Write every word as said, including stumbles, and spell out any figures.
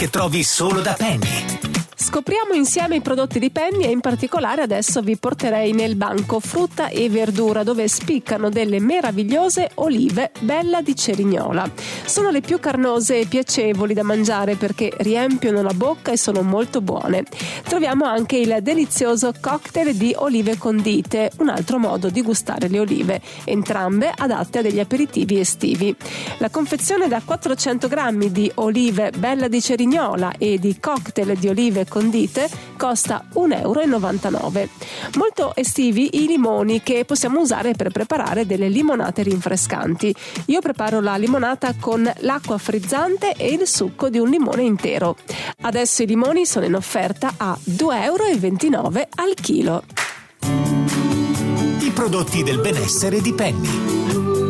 che trovi solo da Penny. Scopriamo insieme i prodotti di Penny e in particolare adesso vi porterei nel banco frutta e verdura, dove spiccano delle meravigliose olive Bella di Cerignola. Sono le più carnose e piacevoli da mangiare perché riempiono la bocca e sono molto buone. Troviamo anche il delizioso cocktail di olive condite, un altro modo di gustare le olive, entrambe adatte a degli aperitivi estivi. La confezione da quattrocento grammi di olive Bella di Cerignola e di cocktail di olive condite costa un euro e novantanove. Molto estivi i limoni che possiamo usare per preparare delle limonate rinfrescanti. Io preparo la limonata con l'acqua frizzante e il succo di un limone intero. Adesso i limoni sono in offerta a due euro e ventinove al chilo. I prodotti del benessere di Penny.